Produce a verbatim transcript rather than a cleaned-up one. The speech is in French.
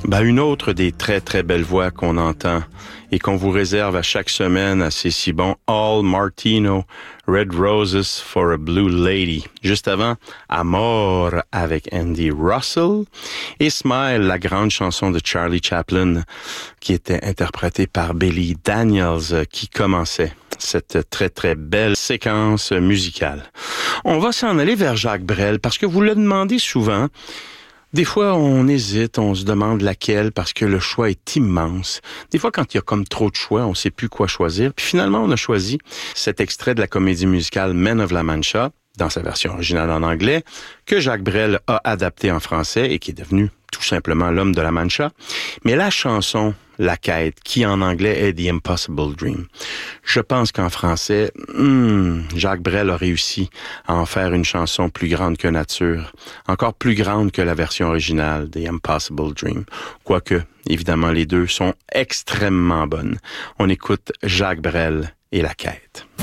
Ben, une autre des très très belles voix qu'on entend et qu'on vous réserve à chaque semaine à C'est si bon, Al Martino, Red Roses for a Blue Lady. Juste avant, Amor avec Andy Russell et Smile, la grande chanson de Charlie Chaplin qui était interprétée par Billy Daniels qui commençait cette très très belle séquence musicale. On va s'en aller vers Jacques Brel parce que vous le demandez souvent. Des fois, on hésite, on se demande laquelle parce que le choix est immense. Des fois, quand il y a comme trop de choix, on ne sait plus quoi choisir. Puis finalement, on a choisi cet extrait de la comédie musicale Men of La Mancha, dans sa version originale en anglais, que Jacques Brel a adapté en français et qui est devenu tout simplement L'Homme de la Mancha. Mais la chanson La Quête, qui en anglais est The Impossible Dream. Je pense qu'en français, hmm, Jacques Brel a réussi à en faire une chanson plus grande que nature, encore plus grande que la version originale, The Impossible Dream. Quoique, évidemment, les deux sont extrêmement bonnes. On écoute Jacques Brel et La Quête.